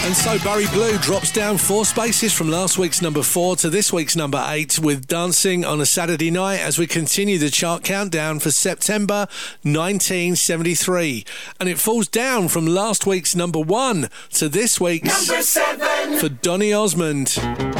And so Barry Blue drops down 4 spaces from last week's number 4 to this week's number 8 with Dancing on a Saturday Night as we continue the chart countdown for September 1973. And it falls down from last week's number 1 to this week's number 7 for Donny Osmond.